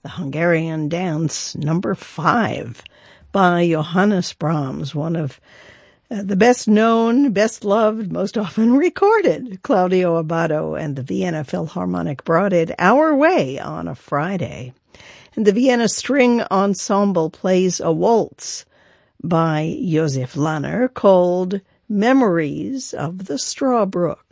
the Hungarian Dance number 5 by Johannes Brahms, one of the best known, best loved, most often recorded. Claudio Abbado and the Vienna Philharmonic brought it our way on a Friday. And the Vienna String Ensemble plays a waltz by Josef Lanner called Memories of the Strawbrook.